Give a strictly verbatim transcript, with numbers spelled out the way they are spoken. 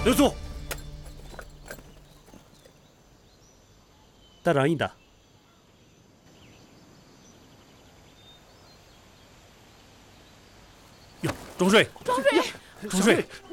留宿。大长一的。哟，钟税， 庄税， 钟税，